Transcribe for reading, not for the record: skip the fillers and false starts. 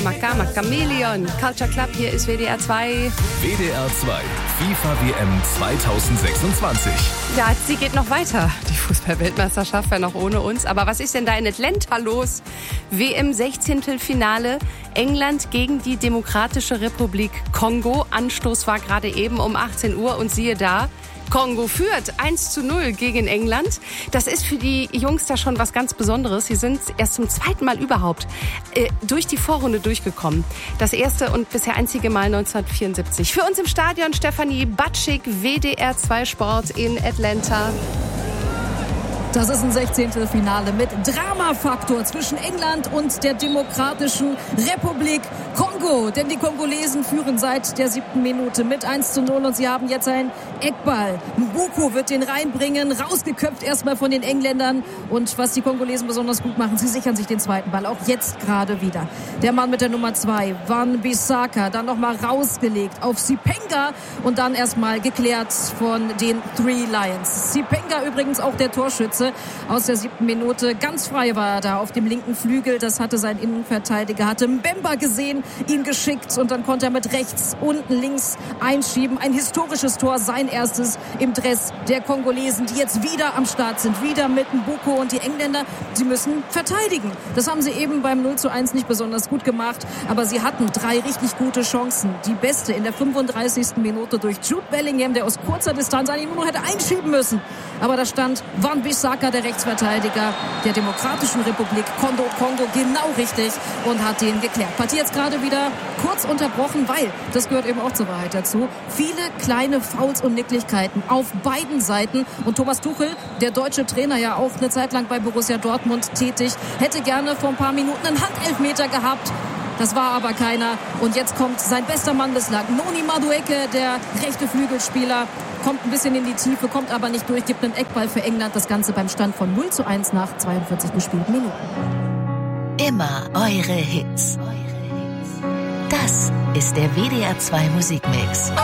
Makama, Chameleon, Culture Club, hier ist WDR 2. WDR 2, FIFA WM 2026. Ja, sie geht noch weiter, die Fußball-Weltmeisterschaft, wenn auch ohne uns. Aber was ist denn da in Atlanta los? WM-16-Finale, England gegen die Demokratische Republik Kongo. Anstoß war gerade eben um 18 Uhr und siehe da, Kongo führt 1:0 gegen England. Das ist für die Jungs da schon was ganz Besonderes. Sie sind erst zum zweiten Mal überhaupt durch die Vorrunde durchgekommen. Das erste und bisher einzige Mal 1974. Für uns im Stadion Stefanie Batschik, WDR 2 Sport in Atlanta. Das ist ein 16. Finale mit Dramafaktor zwischen England und der Demokratischen Republik Kongo. Denn die Kongolesen führen seit der 7. Minute mit 1:0 und sie haben jetzt einen Eckball. Mbuku wird den reinbringen, rausgeköpft erstmal von den Engländern. Und was die Kongolesen besonders gut machen, sie sichern sich den zweiten Ball, auch jetzt gerade wieder. Der Mann mit der Nummer 2, Wan-Bissaka, dann nochmal rausgelegt auf Sipenga und dann erstmal geklärt von den Three Lions. Sipenga übrigens auch der Torschütze aus der 7. Minute. Ganz frei war er da auf dem linken Flügel. Das hatte sein Innenverteidiger, hatte Mbemba gesehen, ihn geschickt und dann konnte er mit rechts, unten, links einschieben. Ein historisches Tor, sein erstes im Dress der Kongolesen, die jetzt wieder am Start sind. Wieder mit Mbuku und die Engländer, sie müssen verteidigen. Das haben sie eben beim 0:1 nicht besonders gut gemacht, aber sie hatten 3 richtig gute Chancen. Die beste in der 35. Minute durch Jude Bellingham, der aus kurzer Distanz eigentlich nur noch hätte einschieben müssen. Aber da stand Wan-Bissaka, der Rechtsverteidiger der Demokratischen Republik Kongo, genau richtig und hat den geklärt. Partie jetzt gerade wieder kurz unterbrochen, weil, das gehört eben auch zur Wahrheit dazu, viele kleine Fouls und Nicklichkeiten auf beiden Seiten. Und Thomas Tuchel, der deutsche Trainer, ja auch eine Zeit lang bei Borussia Dortmund tätig, hätte gerne vor ein paar Minuten einen Handelfmeter gehabt. Das war aber keiner. Und jetzt kommt sein bester Mann bislang, Noni Madueke, der rechte Flügelspieler, kommt ein bisschen in die Tiefe, kommt aber nicht durch, gibt einen Eckball für England. Das Ganze beim Stand von 0:1 nach 42 gespielten Minuten. Immer eure Hits. Das ist der WDR 2 Musikmix.